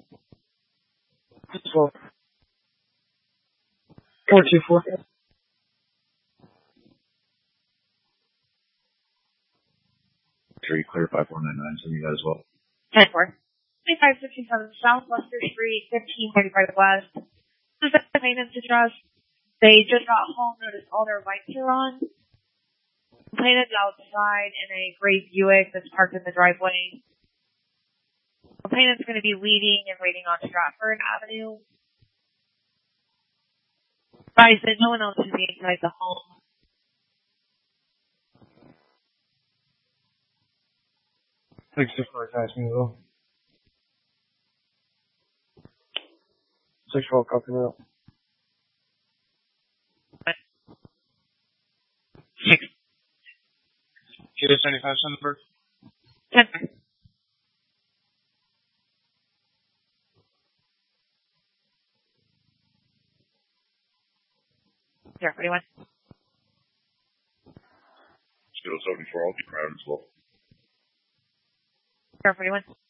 12. 424. 3, clear 5499, send you guys as well. 10-4. 2567 South Lester Street, 1535 West. This is the maintenance address. They just got home, noticed all their lights are on. Complainant's outside in a gray Buick that's parked in the driveway. Complainant's going to be leaving and waiting on Stratford Avenue. Guys, that no one else is inside the home. Thanks for asking me though. 612, copy that. 6. Kilo 75 number. 10. Here, 41. Kilo 74, I'll be proud as well. Here, 41.